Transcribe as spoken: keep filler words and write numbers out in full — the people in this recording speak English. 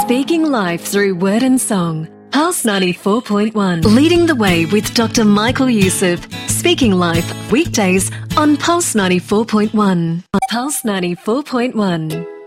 Speaking life through word and song. Pulse ninety-four point one. Leading the way with Doctor Michael Youssef. Speaking life weekdays on Pulse ninety-four point one. Pulse ninety-four point one.